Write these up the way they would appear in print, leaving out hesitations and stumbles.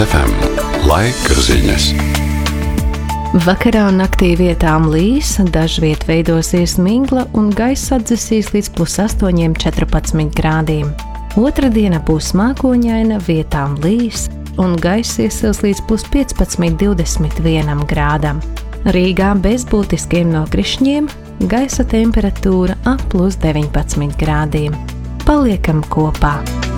FM. Laika ziņas. Vakarā un naktī vietām līs, dažviet veidosies migla un gaiss atdzesīs līdz +8–14 grādiem. Otrdiena būs mākoņaina, vietām līs un gaiss iesils līdz +15–21 grādam. Rīgā bez būtiskiem nokrišņiem, gaisa temperatūra ap +19 grādiem. Paliekam kopā!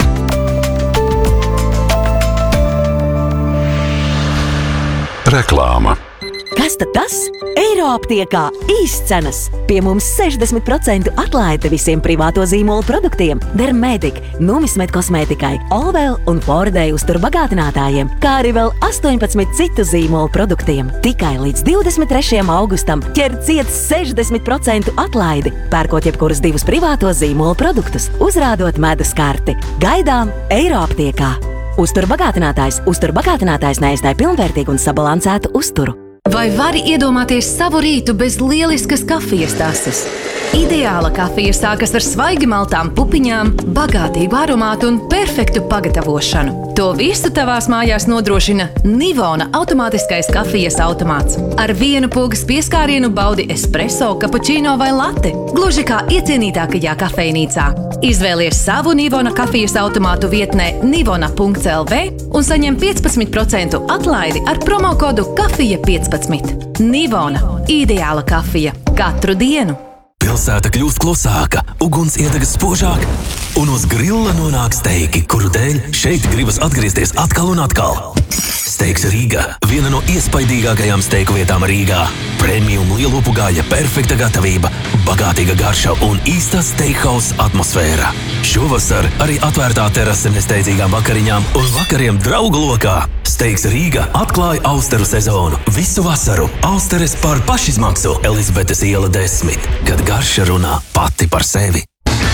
Reklāma. Kas tad tas? Eiroaptiekā īscenas. Pie mums 60% atlaide visiem privāto zīmolu produktiem. Dermētik, Numismet kosmētikai, Olvēl un Fordei uzturbagātinātājiem, kā arī vēl 18 citu zīmolu produktiem. Tikai līdz 23. augustam ķer ciet 60% atlaidi, pērkot jebkurus 2 privāto zīmolu produktus, uzrādot medus karti. Gaidām Eiroaptiekā. Uzturbagātinātājs neaizstāj pilnvērtīgu un sabalansētu uzturu. Vai vari iedomāties savu rītu bez lieliskas kafijas tases? Ideāla kafija sākas ar svaigi maltām pupiņām, bagātīgu aromātu un perfektu pagatavošanu. To visu tavās mājās nodrošina Nivona automātiskais kafijas automāts. Ar vienu pogas pieskārienu baudi espresso, kapučīno vai late, gluži kā iecienītākajā kafejnīcā. Izvēlies savu Nivona kafijas automātu vietnē nivona.lv un saņem 15% atlaidi ar promokodu KAFIJA15. Nivona – ideāla kafija katru dienu. Pilsēta kļūst klusāka, uguns iedegas spožāk, un uz grilla nonāk steiki, kuru dēļ šeit gribas atgriezties atkal un atkal. Steiks Rīga – viena no iespaidīgākajām steiku vietām Rīgā. Premium lielopu gaļa, perfekta gatavība, bagātīga garša un īsta steakhouse atmosfēra. Šovasar arī atvērtā terase nesteidzīgām vakariņām un vakariem draugu lokā. Steiks Rīga atklāja austeru sezonu. Visu vasaru austeres par pašizmaksu Elizabetes iela 10, kad garša runā pati par sevi.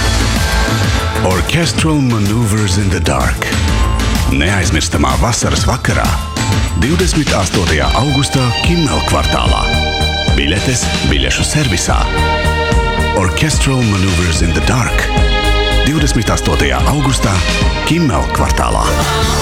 Orchestral Maneuvers in the Dark. Neaizmirstamā vasaras vakarā 28. augustā Kimmel kvartālā. Biļetes biļešu servisā. Orchestral Maneuvers in the Dark. 28. augustā Kimmel kvartālā.